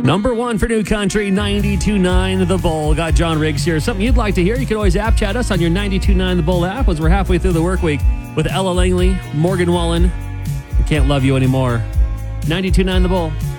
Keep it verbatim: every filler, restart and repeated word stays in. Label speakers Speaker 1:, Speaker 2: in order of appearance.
Speaker 1: Number one for New Country, ninety-two point nine The Bull. Got John Riggs here. Something you'd like to hear, you can always app chat us on your ninety-two point nine The Bull app as we're halfway through the work week with Ella Langley, Morgan Wallen. I Can't Love You Anymore. ninety-two point nine The Bull.